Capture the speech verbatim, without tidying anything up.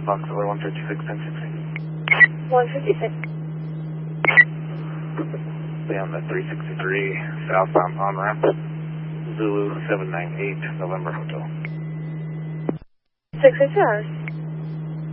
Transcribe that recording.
Fox over one fifty-six, ten sixteen. one fifty-six. Stay on the three sixty-three southbound on ramp. Zulu seven nine eight, November Hotel. six six hours.